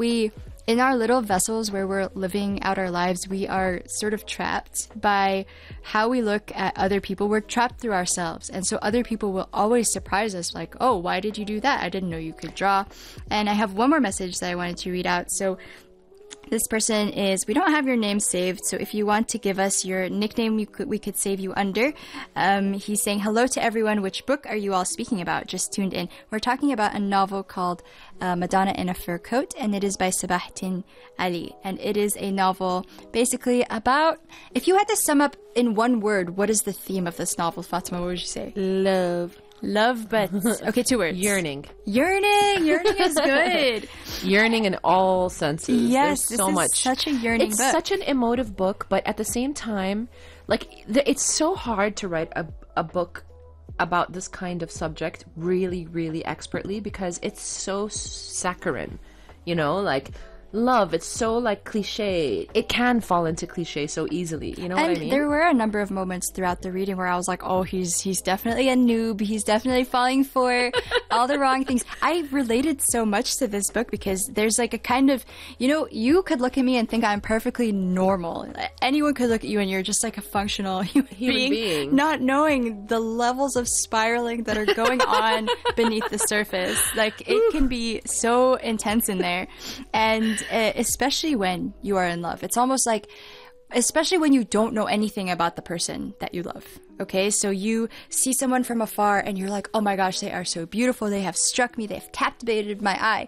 in our little vessels where we're living out our lives, we are sort of trapped by how we look at other people. We're trapped through ourselves. And so other people will always surprise us like, oh, why did you do that? I didn't know you could draw. And I have one more message that I wanted to read out. So this person is, we don't have your name saved, so if you want to give us your nickname, we could save you under. He's saying, hello to everyone. Which book are you all speaking about? Just tuned in. We're talking about a novel called Madonna in a Fur Coat, and it is by Sabahattin Ali. And it is a novel basically about, if you had to sum up in one word, what is the theme of this novel, Fatima? What would you say? Love. Love, but okay, 2 words. Yearning. Yearning is good. Yearning in all senses. Yes, there's so much. Such a yearning it's book. Such an emotive book, but at the same time, like it's so hard to write a book about this kind of subject really, really expertly because it's so saccharine, you know, like. Love, it's so like cliche. It can fall into cliche so easily. You know what I mean? There were a number of moments throughout the reading where I was like, oh, he's definitely a noob. He's definitely falling for all the wrong things. I related so much to this book because there's like a kind of, you know, you could look at me and think I'm perfectly normal. Anyone could look at you and you're just like a functional human being, not knowing the levels of spiraling that are going on beneath the surface. Like it can be so intense in there. And especially when you are in love. It's almost like, especially when you don't know anything about the person that you love. Okay, so you see someone from afar and you're like, oh my gosh, they are so beautiful. They have struck me. They have captivated my eye.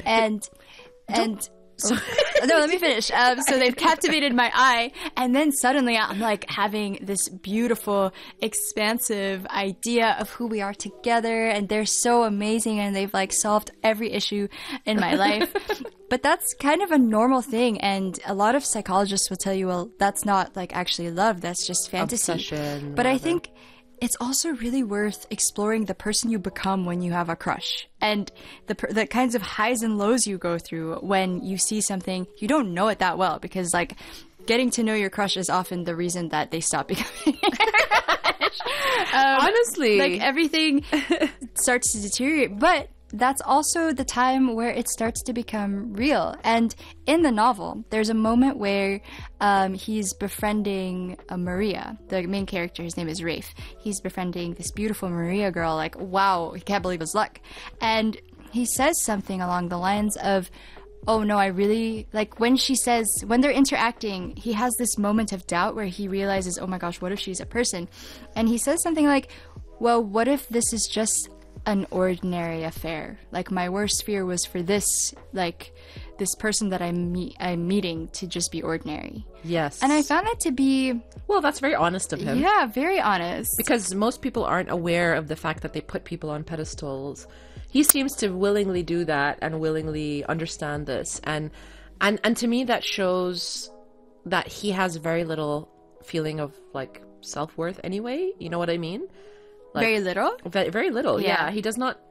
So, no, let me finish. So they've captivated my eye, and then suddenly I'm like having this beautiful, expansive idea of who we are together, and they're so amazing, and they've like solved every issue in my life. But that's kind of a normal thing, and a lot of psychologists will tell you, well, that's not like actually love, that's just fantasy. Obsession, but I think it's also really worth exploring the person you become when you have a crush and the kinds of highs and lows you go through when you see something you don't know it that well, because like getting to know your crush is often the reason that they stop becoming your crush. Honestly, like everything starts to deteriorate, but that's also the time where it starts to become real. And in the novel, there's a moment where he's befriending Maria, the main character. His name is Rafe. He's befriending this beautiful Maria girl. Like, wow, he can't believe his luck. And he says something along the lines of, oh no, I really, like when they're interacting, he has this moment of doubt where he realizes, oh my gosh, what if she's a person? And he says something like, well, what if this is just an ordinary affair? Like my worst fear was for this person that I'm meeting to just be ordinary. Yes. And I found that to be, well, that's very honest of him. Yeah, very honest. Because most people aren't aware of the fact that they put people on pedestals. He seems to willingly do that and willingly understand this. And to me that shows that he has very little feeling of like self-worth anyway. You know what I mean? Like, very little? Very little, yeah. He does not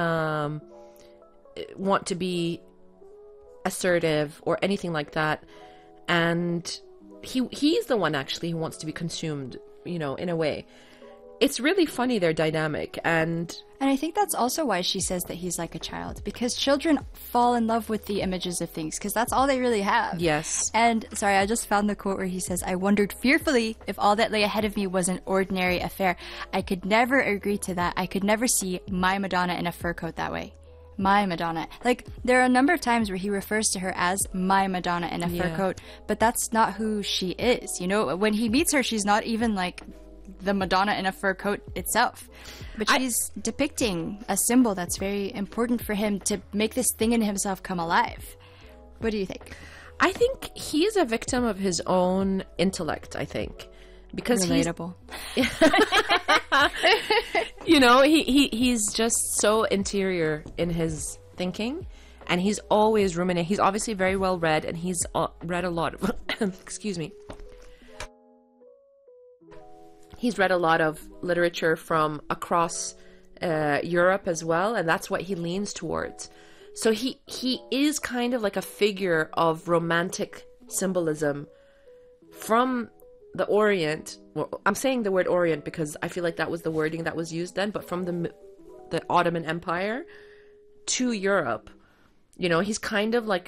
want to be assertive or anything like that. And he's the one actually who wants to be consumed, you know, in a way. It's really funny, their dynamic. And I think that's also why she says that he's like a child, because children fall in love with the images of things, because that's all they really have. Yes. And sorry, I just found the quote where he says, I wondered fearfully if all that lay ahead of me was an ordinary affair. I could never agree to that. I could never see my Madonna in a fur coat that way. My Madonna. Like, there are a number of times where he refers to her as my Madonna in a fur coat, but that's not who she is. You know, when he meets her, she's not even like the Madonna in a fur coat itself, but she's depicting a symbol that's very important for him to make this thing in himself come alive. What do you think? I think he's a victim of his own intellect, I think, because relatable. You know, he's just so interior in his thinking, and he's always ruminating. He's obviously very well read, and he's read a lot of excuse me. He's read a lot of literature from across Europe as well, and that's what he leans towards. So he is kind of like a figure of romantic symbolism from the Orient. Well, I'm saying the word Orient because I feel like that was the wording that was used then, but from the Ottoman Empire to Europe. You know, he's kind of like